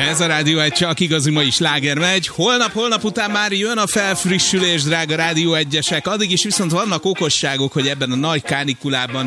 Ez a Rádió 1, csak igazi mai sláger megy. Holnap után már jön a felfrissülés, drága Rádió 1-esek. Addig is viszont vannak okosságok, hogy ebben a nagy kánikulában